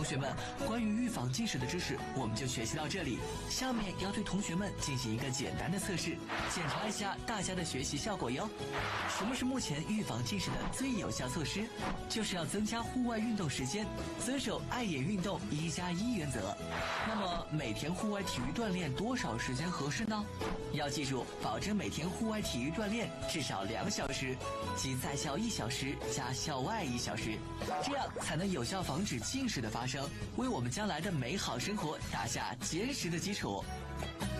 同学们，关于预防近视的知识我们就学习到这里。下面要对同学们进行一个简单的测试，检查一下大家的学习效果哟。什么是目前预防近视的最有效措施？就是要增加户外运动时间，遵守爱眼运动1+1原则。那么每天户外体育锻炼多少时间合适呢？要记住，保证每天户外体育锻炼至少2小时，即在校1小时加校外1小时，这样才能有效防止近视的发生，为我们将来的美好生活打下坚实的基础。